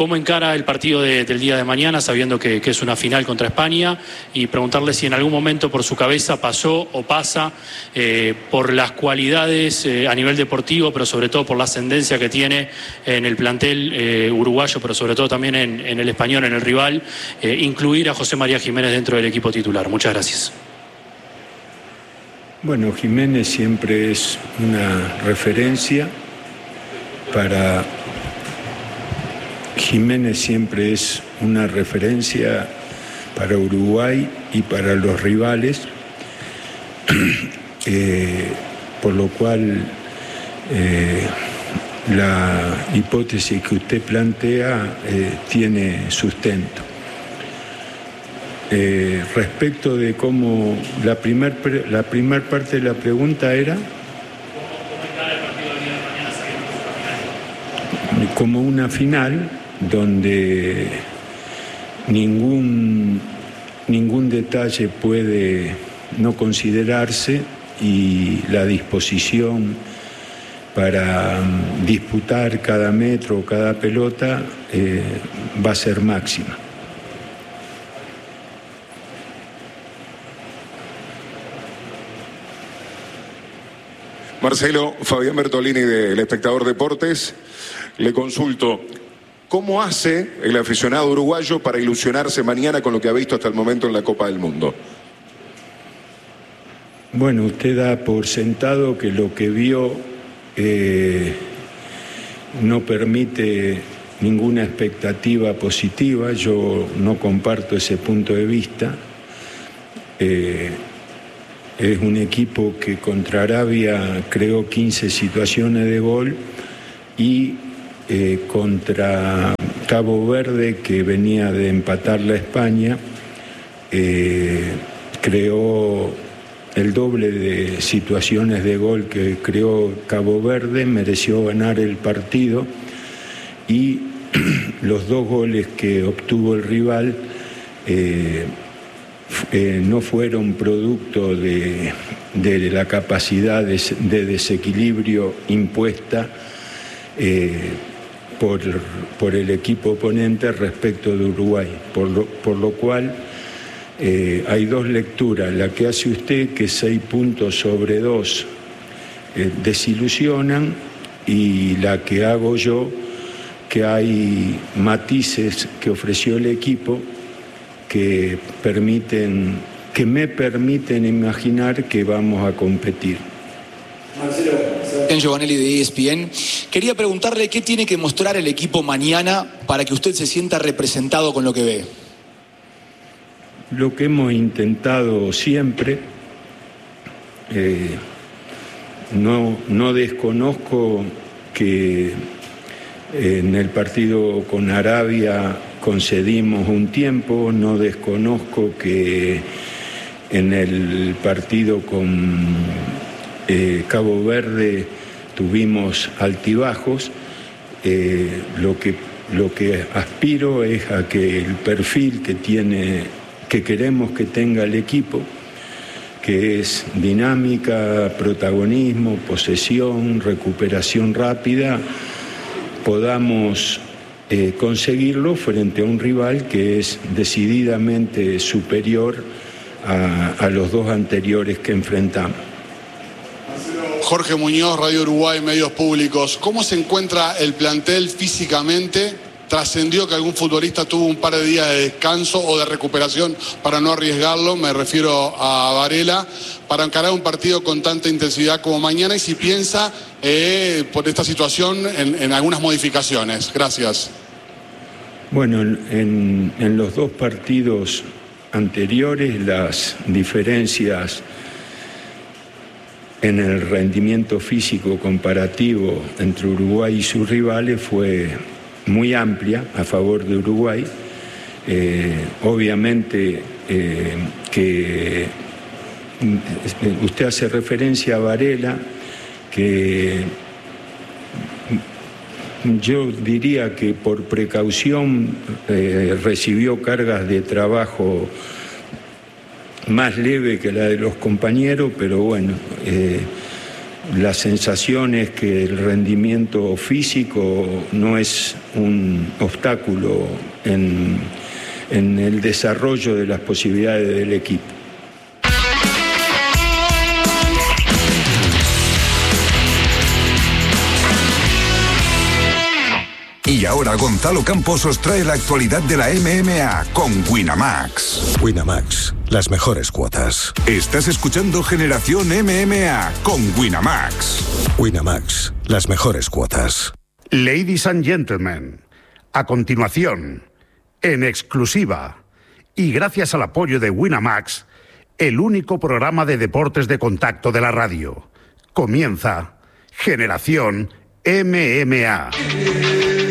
cómo encara el partido del día de mañana, sabiendo que es una final contra España, y preguntarle si en algún momento por su cabeza pasó o pasa por las cualidades a nivel deportivo, pero sobre todo por la ascendencia que tiene en el plantel uruguayo, pero sobre todo también en el español, en el rival, incluir a José María Jiménez dentro del equipo titular. Muchas gracias. Bueno, Jiménez siempre es una referencia para Uruguay y para los rivales, por lo cual la hipótesis que usted plantea tiene sustento. Respecto de cómo la primer parte de la pregunta era como una final donde ningún detalle puede no considerarse y la disposición para disputar cada metro o cada pelota va a ser máxima. Marcelo, Fabián Bertolini del Espectador Deportes, le consulto, ¿cómo hace el aficionado uruguayo para ilusionarse mañana con lo que ha visto hasta el momento en la Copa del Mundo? Bueno, usted da por sentado que lo que vio no permite ninguna expectativa positiva. Yo no comparto ese punto de vista. Es un equipo que contra Arabia creó 15 situaciones de gol y contra Cabo Verde, que venía de empatar la España, creó el doble de situaciones de gol que creó Cabo Verde, mereció ganar el partido y los 2 goles que obtuvo el rival no fueron producto de la capacidad de desequilibrio impuesta por el equipo oponente respecto de Uruguay, por lo cual hay 2 lecturas, la que hace usted, que 6 puntos sobre 2 desilusionan, y la que hago yo, que hay matices que ofreció el equipo que me permiten imaginar que vamos a competir. Marcelo, Giovanelli de ESPN. Quería preguntarle qué tiene que mostrar el equipo mañana para que usted se sienta representado con lo que ve. Lo que hemos intentado siempre, no desconozco que en el partido con Arabia concedimos un tiempo, no desconozco que en el partido con Cabo Verde tuvimos altibajos. Lo que aspiro es a que el perfil que queremos que tenga el equipo, que es dinámica, protagonismo, posesión, recuperación rápida, podamos conseguirlo frente a un rival que es decididamente superior a los 2 anteriores que enfrentamos. Jorge Muñoz, Radio Uruguay, Medios Públicos. ¿Cómo se encuentra el plantel físicamente? Trascendió que algún futbolista tuvo un par de días de descanso o de recuperación para no arriesgarlo, me refiero a Varela, para encarar un partido con tanta intensidad como mañana, y si piensa por esta situación en algunas modificaciones. Gracias. Bueno, en los 2 partidos anteriores las diferencias en el rendimiento físico comparativo entre Uruguay y sus rivales fue muy amplia a favor de Uruguay. Obviamente que usted hace referencia a Varela, que yo diría que por precaución recibió cargas de trabajo más leve que la de los compañeros, pero bueno, La sensación es que el rendimiento físico no es un obstáculo en el desarrollo de las posibilidades del equipo. Y ahora Gonzalo Campos os trae la actualidad de la MMA con Winamax. Winamax, las mejores cuotas. Estás escuchando Generación MMA con Winamax. Winamax, las mejores cuotas. Ladies and gentlemen, a continuación, en exclusiva y gracias al apoyo de Winamax, el único programa de deportes de contacto de la radio. Comienza Generación MMA.